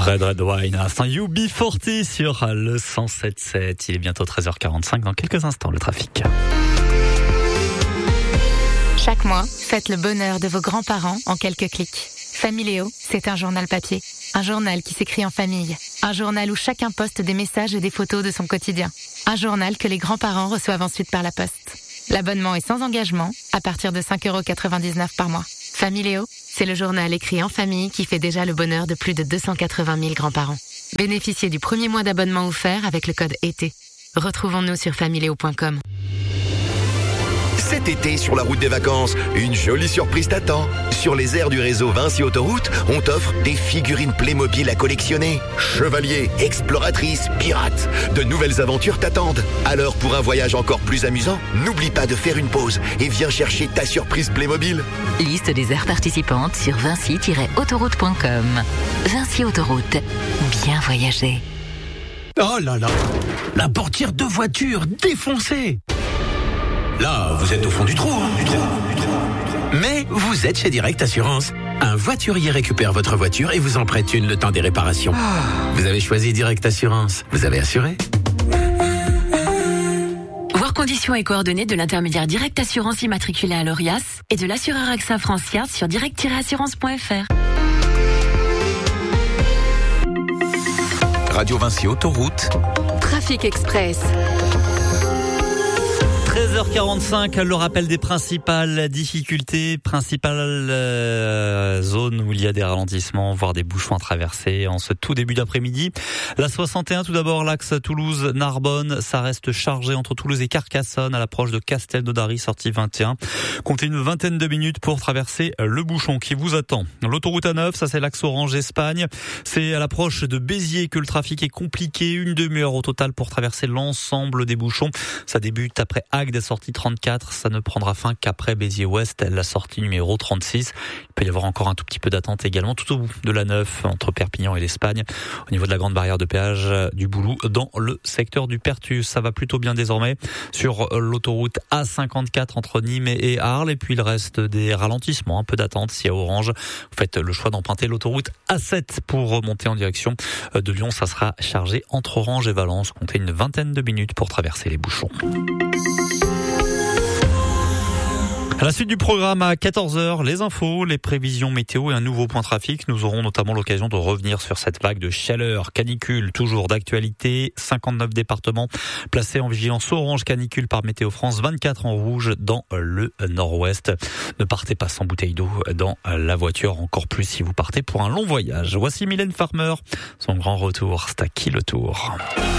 Red Wine, un UB40 sur le 107.7. Il est bientôt 13h45. Dans quelques instants, le trafic. Chaque mois, faites le bonheur de vos grands-parents en quelques clics. Familéo, c'est un journal papier. Un journal qui s'écrit en famille. Un journal où chacun poste des messages et des photos de son quotidien. Un journal que les grands-parents reçoivent ensuite par la poste. L'abonnement est sans engagement, à partir de 5,99€ par mois. Familéo, c'est le journal écrit en famille qui fait déjà le bonheur de plus de 280 000 grands-parents. Bénéficiez du premier mois d'abonnement offert avec le code ET. Retrouvons-nous sur familéo.com. Cet été, sur la route des vacances, une jolie surprise t'attend. Sur les aires du réseau Vinci Autoroute, on t'offre des figurines Playmobil à collectionner. Chevaliers, exploratrices, pirates, de nouvelles aventures t'attendent. Alors pour un voyage encore plus amusant, n'oublie pas de faire une pause et viens chercher ta surprise Playmobil. Liste des aires participantes sur vinci-autoroute.com. Vinci Autoroute, bien voyager. Oh là là, la portière de voiture défoncée. Là, vous êtes au fond du trou, Mais vous êtes chez Direct Assurance. Un voiturier récupère votre voiture et vous en prête une le temps des réparations. Vous avez choisi Direct Assurance. Vous avez assuré. Voir conditions et coordonnées de l'intermédiaire Direct Assurance immatriculé à l'ORIAS et de l'assureur AXA Francia sur direct-assurance.fr. Radio Vinci Autoroute. Trafic Express. 13h45, le rappel des principales difficultés, principales zones où il y a des ralentissements, voire des bouchons à traverser en ce tout début d'après-midi. La 61, tout d'abord, l'axe Toulouse-Narbonne, ça reste chargé entre Toulouse et Carcassonne à l'approche de Castelnaudary, sortie 21. Comptez une vingtaine de minutes pour traverser le bouchon qui vous attend. L'autoroute A9, ça c'est l'axe Orange-Espagne. C'est à l'approche de Béziers que le trafic est compliqué. Une demi-heure au total pour traverser l'ensemble des bouchons. Ça débute après Agde, sortie 34, ça ne prendra fin qu'après Béziers-Ouest, la sortie numéro 36. Il peut y avoir encore un tout petit peu d'attente également tout au bout de la 9 entre Perpignan et l'Espagne, au niveau de la grande barrière de péage du Boulou, dans le secteur du Pertus. Ça va plutôt bien désormais sur l'autoroute A54 entre Nîmes et Arles, et puis il reste des ralentissements, un peu d'attente si à Orange vous faites le choix d'emprunter l'autoroute A7 pour remonter en direction de Lyon. Ça sera chargé entre Orange et Valence. Comptez une vingtaine de minutes pour traverser les bouchons. À la suite du programme à 14h, les infos, les prévisions météo et un nouveau point trafic. Nous aurons notamment l'occasion de revenir sur cette vague de chaleur, canicule, toujours d'actualité. 59 départements placés en vigilance orange canicule par Météo France, 24 en rouge dans le nord-ouest. Ne partez pas sans bouteille d'eau dans la voiture, encore plus si vous partez pour un long voyage. Voici Mylène Farmer, son grand retour, c'est à qui le tour ?